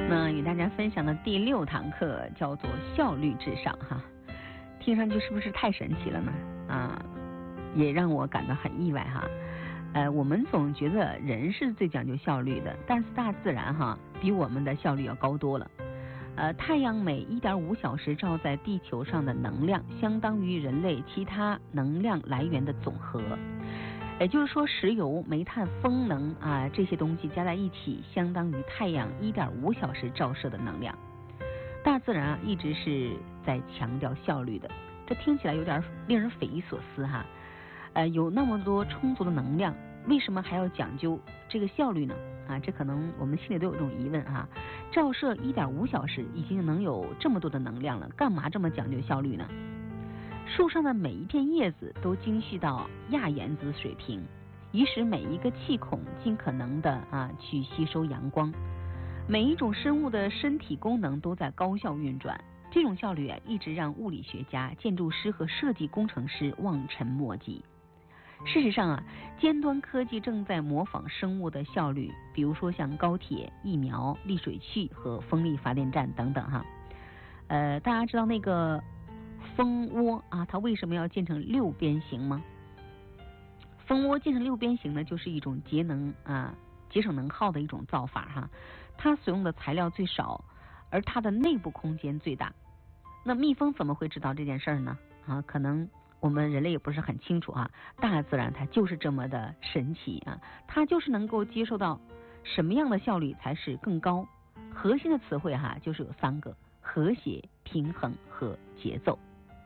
那与大家分享的第6堂课叫做效率至上哈，听上去是不是太神奇了呢？也让我感到很意外哈。我们总觉得人是最讲究效率的，但是大自然哈比我们的效率要高多了。太阳每 1.5 小时照在地球上的能量相当于人类其他能量来源的总和，也就是说石油、煤炭、风能这些东西加在一起相当于太阳 1.5 小时照射的能量。大自然一直是在强调效率的，这听起来有点令人匪夷所思哈。有那么多充足的能量，为什么还要讲究这个效率呢？这可能我们心里都有一种疑问哈。照射 1.5 小时已经能有这么多的能量了，干嘛这么讲究效率呢？树上的每一片叶子都精细到亚原子水平，以使每一个气孔尽可能的去吸收阳光。每一种生物的身体功能都在高效运转，这种效率一直让物理学家、建筑师和设计工程师望尘莫及。事实上尖端科技正在模仿生物的效率，比如说像高铁、疫苗、滤水器和风力发电站等等哈。大家知道那个蜂窝它为什么要建成6边形吗？蜂窝建成6边形呢，就是一种节省能耗的一种造法哈。它所用的材料最少，而它的内部空间最大。那蜜蜂怎么会知道这件事儿呢？可能我们人类也不是很清楚大自然它就是这么的神奇它就是能够接受到什么样的效率才是更高。核心的词汇就是有3个：和谐、平衡和节奏。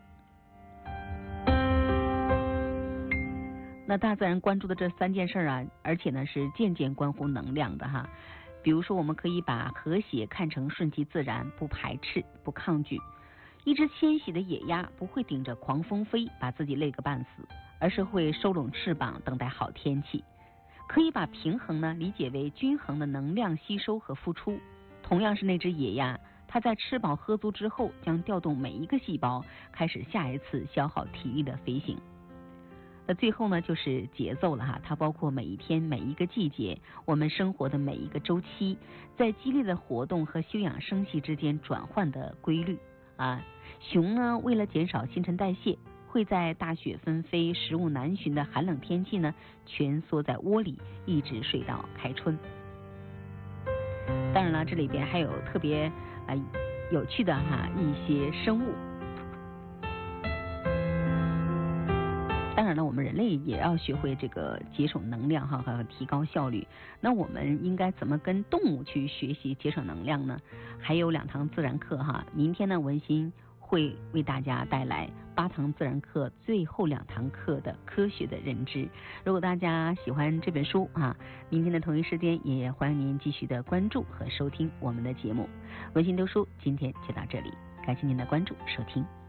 那大自然关注的这3件事而且呢是渐渐关乎能量的哈。比如说我们可以把和谐看成顺其自然，不排斥，不抗拒。一只迁徙的野鸭不会顶着狂风飞，把自己累个半死，而是会收拢翅膀，等待好天气。可以把平衡呢理解为均衡的能量吸收和付出。同样是那只野鸭，它在吃饱喝足之后，将调动每一个细胞，开始下一次消耗体力的飞行。那最后呢就是节奏了它包括每一天、每一个季节，我们生活的每一个周期，在激烈的活动和休养生息之间转换的规律熊呢为了减少新陈代谢，会在大雪纷飞、食物难寻的寒冷天气呢蜷缩在窝里，一直睡到开春。当然了，这里边还有特别有趣的一些生物。当然了，我们人类也要学会这个节省能量和提高效率。那我们应该怎么跟动物去学习节省能量呢？还有2堂自然课明天呢文心会为大家带来8堂自然课最后2堂课的科学的认知。如果大家喜欢这本书明天的同一时间也欢迎您继续的关注和收听我们的节目。文心读书今天就到这里，感谢您的关注收听。